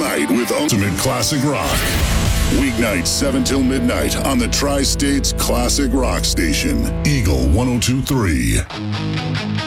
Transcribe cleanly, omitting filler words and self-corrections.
night with Ultimate Classic Rock. Weeknights 7 till midnight on the Tri-States Classic Rock Station, Eagle 102.3.